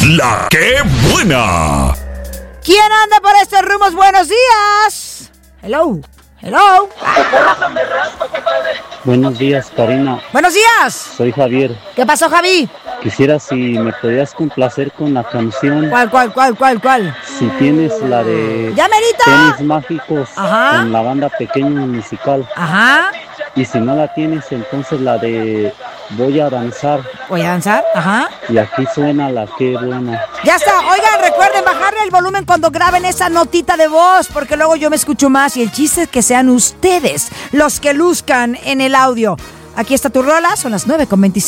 La que buena. ¿Quién anda por estos rumos? Buenos días. Hello. Buenos días, Karina. Buenos días. Soy Javier. ¿Qué pasó, Javi? Quisiera si me podías complacer con la canción. ¿Cuál? Si tienes la de ¡Ya, merito! Tenis Mágicos. Ajá. Con la banda Pequeño Musical. Ajá. Y si no la tienes, entonces la de Voy a Danzar. ¿Voy a danzar? Ajá. Y aquí suena la que buena. Ya está. Oigan, recuerden bajarle el volumen cuando graben esa notita de voz, porque luego yo me escucho más y el chiste es que sean ustedes los que luzcan en el audio. Aquí está tu rola, son las 9:25.